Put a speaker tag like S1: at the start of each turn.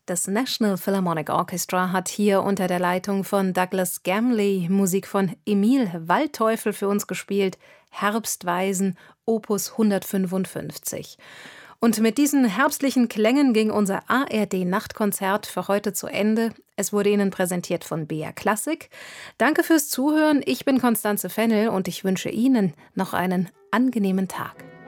S1: Das National Philharmonic Orchestra hat hier unter der Leitung von Douglas Gamley Musik von Emil Waldteufel für uns gespielt, Herbstweisen, Opus 155. Und mit diesen herbstlichen Klängen ging unser ARD-Nachtkonzert für heute zu Ende. Es wurde Ihnen präsentiert von BR Klassik. Danke fürs Zuhören. Ich bin Constanze Fennel und ich wünsche Ihnen noch einen angenehmen Tag.